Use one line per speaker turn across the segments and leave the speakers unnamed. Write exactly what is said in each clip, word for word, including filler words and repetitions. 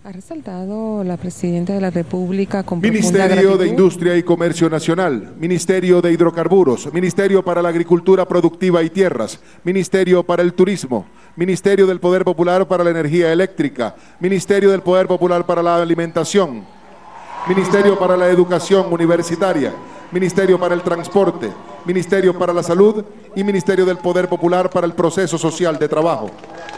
Ha resaltado la Presidenta de la República con profunda
Ministerio de
gratitud.
Industria y Comercio Nacional, Ministerio de Hidrocarburos, Ministerio para la Agricultura Productiva y Tierras, Ministerio para el Turismo, Ministerio del Poder Popular para la Energía Eléctrica, Ministerio del Poder Popular para la Alimentación, Ministerio para la Educación Universitaria, Ministerio para el Transporte, Ministerio para la Salud y Ministerio del Poder Popular para el Proceso Social de Trabajo.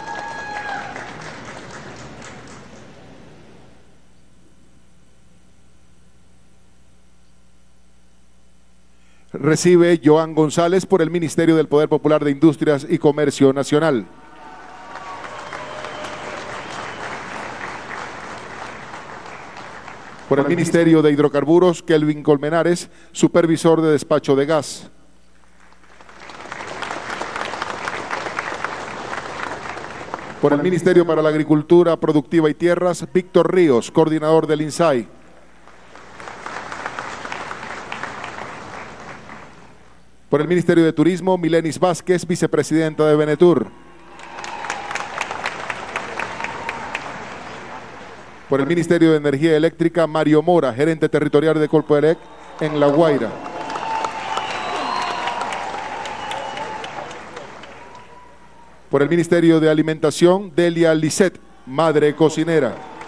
Recibe Joan González por el Ministerio del Poder Popular de Industrias y Comercio Nacional. Por el Ministerio de Hidrocarburos, Kelvin Colmenares, supervisor de despacho de gas. Por el Ministerio para la Agricultura Productiva y Tierras, Víctor Ríos, coordinador del INSAI. Por el Ministerio de Turismo, Milenis Vázquez, vicepresidenta de Venetur. Por el Ministerio de Energía Eléctrica, Mario Mora, gerente territorial de Colpoelec en La Guaira. Por el Ministerio de Alimentación, Delia Lisset, madre cocinera.